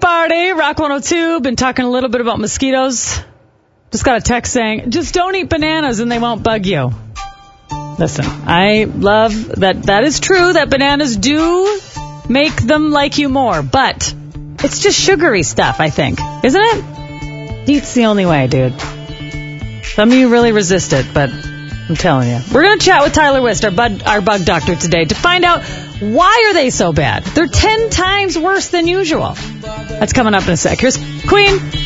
Party, Rock 102. Been talking a little bit about mosquitoes. Just got a text saying, just don't eat bananas and they won't bug you. Listen, I love that. That is true, that bananas do make them like you more. But it's just sugary stuff, I think. Isn't it? Heat's the only way, dude. Some of you really resist it, but I'm telling you. We're going to chat with Tyler Wist, our bug doctor, today to find out why are they so bad. They're 10 times worse than usual. That's coming up in a sec. Here's Queen.